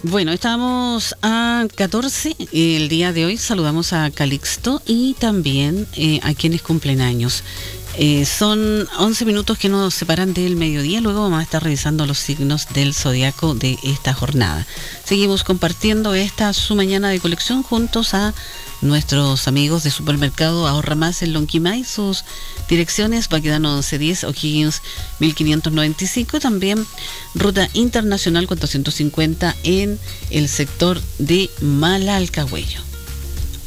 Bueno, estamos a 14 el día de hoy. Saludamos a Calixto y también a quienes cumplen años. Son 11 minutos que nos separan del mediodía. Luego vamos a estar revisando los signos del zodiaco de esta jornada. Seguimos compartiendo esta su mañana de colección juntos a nuestros amigos de Supermercado Ahorra Más en Lonquimay. Sus direcciones: Baquedano 1110, O'Higgins 1595. También Ruta Internacional 450 en el sector de Malalcahuello.